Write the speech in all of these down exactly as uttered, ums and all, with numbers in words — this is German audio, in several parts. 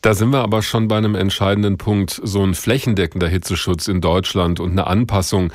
Da sind wir aber schon bei einem entscheidenden Punkt. So ein flächendeckender Hitzeschutz in Deutschland und eine Anpassung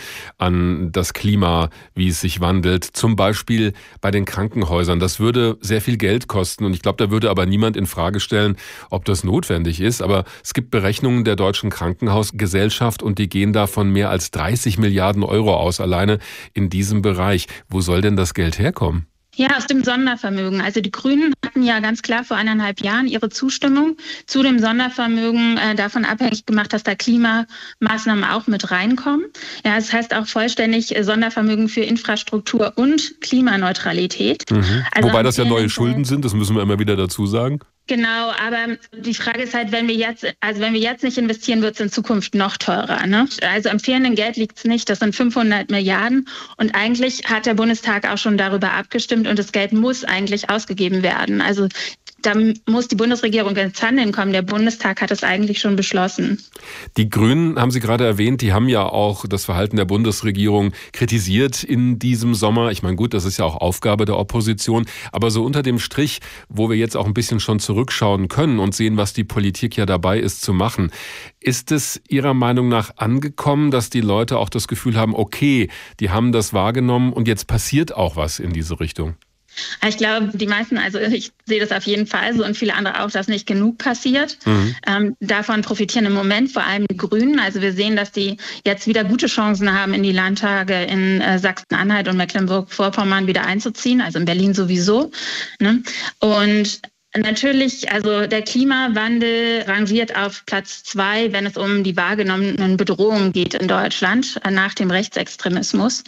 an das Klima, wie es sich wandelt. Zum Beispiel bei den Krankenhäusern. Das würde sehr viel Geld kosten. Und ich glaube, da würde aber niemand in Frage stellen, ob das notwendig ist. Aber es gibt Berechnungen der Deutschen Krankenhausgesellschaft und die gehen da von mehr als dreißig Milliarden Euro aus, alleine in diesem Bereich. Wo soll denn das Geld herkommen? Ja, aus dem Sondervermögen. Also die Grünen hatten ja ganz klar vor eineinhalb Jahren ihre Zustimmung zu dem Sondervermögen äh, davon abhängig gemacht, dass da Klimamaßnahmen auch mit reinkommen. Ja, das heißt auch vollständig äh, Sondervermögen für Infrastruktur und Klimaneutralität. Mhm. Also wobei das ja neue Schulden sind, das müssen wir immer wieder dazu sagen. Genau, aber die Frage ist halt, wenn wir jetzt, also wenn wir jetzt nicht investieren, wird es in Zukunft noch teurer. Ne? Also am fehlenden Geld liegt es nicht, das sind fünfhundert Milliarden und eigentlich hat der Bundestag auch schon darüber abgestimmt und das Geld muss eigentlich ausgegeben werden. Also da muss die Bundesregierung ins Handeln kommen. Der Bundestag hat es eigentlich schon beschlossen. Die Grünen, haben Sie gerade erwähnt, die haben ja auch das Verhalten der Bundesregierung kritisiert in diesem Sommer. Ich meine, gut, das ist ja auch Aufgabe der Opposition. Aber so unter dem Strich, wo wir jetzt auch ein bisschen schon zurückschauen können und sehen, was die Politik ja dabei ist zu machen, ist es Ihrer Meinung nach angekommen, dass die Leute auch das Gefühl haben, okay, die haben das wahrgenommen und jetzt passiert auch was in diese Richtung? Ich glaube, die meisten, also ich sehe das auf jeden Fall so und viele andere auch, dass nicht genug passiert. Mhm. Ähm, davon profitieren im Moment vor allem die Grünen. Also wir sehen, dass die jetzt wieder gute Chancen haben, in die Landtage in äh, Sachsen-Anhalt und Mecklenburg-Vorpommern wieder einzuziehen, also in Berlin sowieso. Ne? Und natürlich, also der Klimawandel rangiert auf Platz zwei, wenn es um die wahrgenommenen Bedrohungen geht in Deutschland äh, nach dem Rechtsextremismus.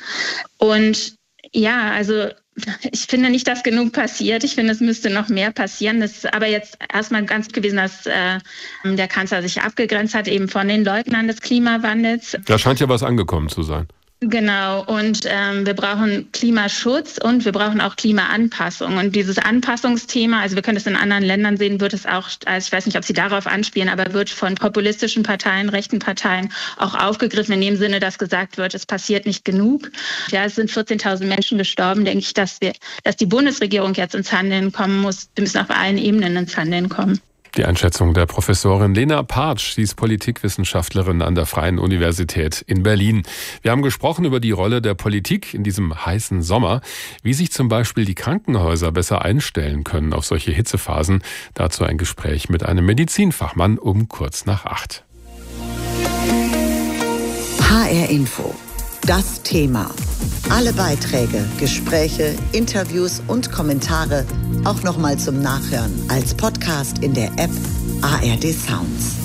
Und ja, also ich finde nicht, dass genug passiert. Ich finde, es müsste noch mehr passieren. Es ist aber jetzt erstmal ganz gewesen, dass äh, der Kanzler sich abgegrenzt hat eben von den Leugnern des Klimawandels. Da scheint ja was angekommen zu sein. Genau, und ähm, wir brauchen Klimaschutz und wir brauchen auch Klimaanpassung. Und dieses Anpassungsthema, also wir können es in anderen Ländern sehen, wird es auch, also ich weiß nicht, ob Sie darauf anspielen, aber wird von populistischen Parteien, rechten Parteien auch aufgegriffen, in dem Sinne, dass gesagt wird, es passiert nicht genug. Ja, es sind vierzehntausend Menschen gestorben, denke ich, dass wir, dass die Bundesregierung jetzt ins Handeln kommen muss. Wir müssen auf allen Ebenen ins Handeln kommen. Die Einschätzung der Professorin Lena Partsch, sie ist Politikwissenschaftlerin an der Freien Universität in Berlin. Wir haben gesprochen über die Rolle der Politik in diesem heißen Sommer, wie sich zum Beispiel die Krankenhäuser besser einstellen können auf solche Hitzephasen. Dazu ein Gespräch mit einem Medizinfachmann um kurz nach acht. H R Info. Das Thema. Alle Beiträge, Gespräche, Interviews und Kommentare auch nochmal zum Nachhören als Podcast in der App A R D Sounds.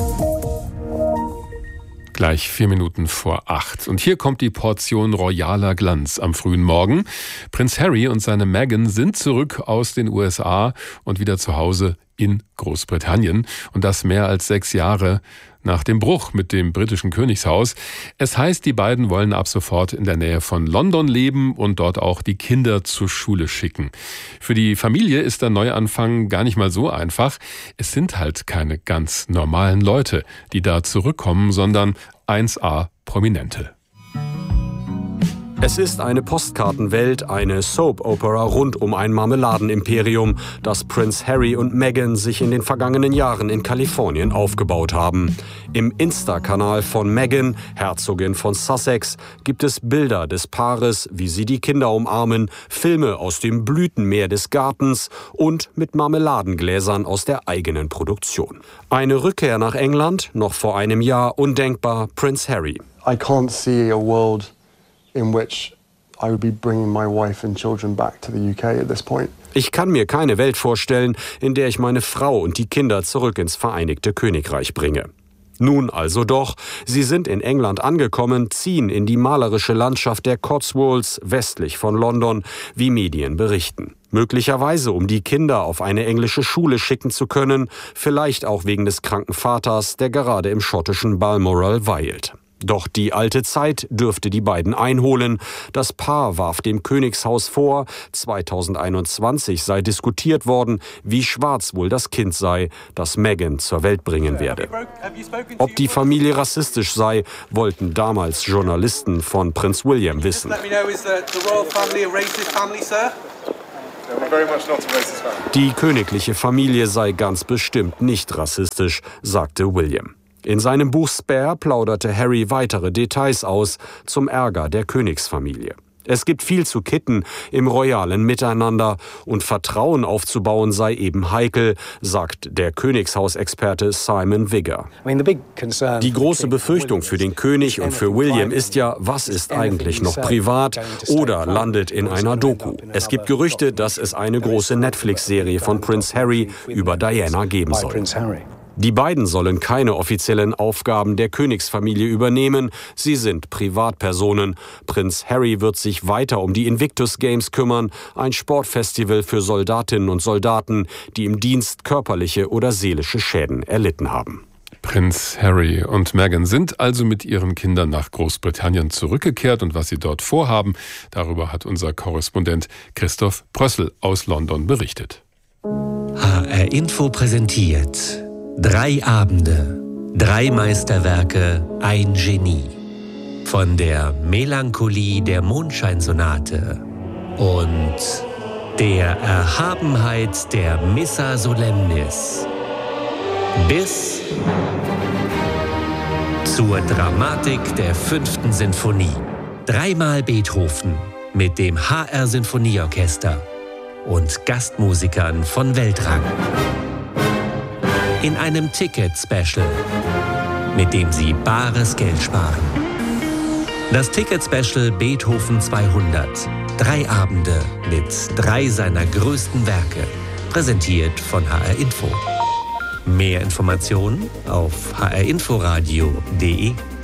Gleich vier Minuten vor acht. Und hier kommt die Portion royaler Glanz am frühen Morgen. Prinz Harry und seine Meghan sind zurück aus den U S A und wieder zu Hause in Großbritannien. Und das mehr als sechs Jahre nach dem Bruch mit dem britischen Königshaus. Es heißt, die beiden wollen ab sofort in der Nähe von London leben und dort auch die Kinder zur Schule schicken. Für die Familie ist der Neuanfang gar nicht mal so einfach. Es sind halt keine ganz normalen Leute, die da zurückkommen, sondern eins A Prominente. Es ist eine Postkartenwelt, eine Soap-Opera rund um ein Marmeladenimperium, das Prinz Harry und Meghan sich in den vergangenen Jahren in Kalifornien aufgebaut haben. Im Insta-Kanal von Meghan, Herzogin von Sussex, gibt es Bilder des Paares, wie sie die Kinder umarmen, Filme aus dem Blütenmeer des Gartens und mit Marmeladengläsern aus der eigenen Produktion. Eine Rückkehr nach England, noch vor einem Jahr undenkbar, Prinz Harry. I can't see a world in which I would be bringing my wife and children back to the U K at this point. Ich kann mir keine Welt vorstellen, in der ich meine Frau und die Kinder zurück ins Vereinigte Königreich bringe. Nun also doch, sie sind in England angekommen, ziehen in die malerische Landschaft der Cotswolds westlich von London, wie Medien berichten. Möglicherweise, um die Kinder auf eine englische Schule schicken zu können, vielleicht auch wegen des kranken Vaters, der gerade im schottischen Balmoral weilt. Doch die alte Zeit dürfte die beiden einholen. Das Paar warf dem Königshaus vor, zweitausendeinundzwanzig sei diskutiert worden, wie schwarz wohl das Kind sei, das Meghan zur Welt bringen werde. Ob die Familie rassistisch sei, wollten damals Journalisten von Prinz William wissen. Die königliche Familie sei ganz bestimmt nicht rassistisch, sagte William. In seinem Buch Spare plauderte Harry weitere Details aus, zum Ärger der Königsfamilie. Es gibt viel zu kitten im royalen Miteinander und Vertrauen aufzubauen sei eben heikel, sagt der Königshausexperte Simon Vigor. Die große Befürchtung für den König und für William ist ja, was ist eigentlich noch privat oder landet in einer Doku. Es gibt Gerüchte, dass es eine große Netflix-Serie von Prince Harry über Diana geben soll. Die beiden sollen keine offiziellen Aufgaben der Königsfamilie übernehmen. Sie sind Privatpersonen. Prinz Harry wird sich weiter um die Invictus Games kümmern, ein Sportfestival für Soldatinnen und Soldaten, die im Dienst körperliche oder seelische Schäden erlitten haben. Prinz Harry und Meghan sind also mit ihren Kindern nach Großbritannien zurückgekehrt. Und was sie dort vorhaben, darüber hat unser Korrespondent Christoph Prössl aus London berichtet. H R Info präsentiert Drei Abende, drei Meisterwerke, ein Genie. Von der Melancholie der Mondscheinsonate und der Erhabenheit der Missa Solemnis bis zur Dramatik der fünften Sinfonie. Dreimal Beethoven mit dem H R Sinfonieorchester und Gastmusikern von Weltrang. In einem Ticket-Special, mit dem Sie bares Geld sparen. Das Ticket-Special Beethoven zweihundert. Drei Abende mit drei seiner größten Werke. Präsentiert von H R Info. Mehr Informationen auf h r inforadio punkt d e.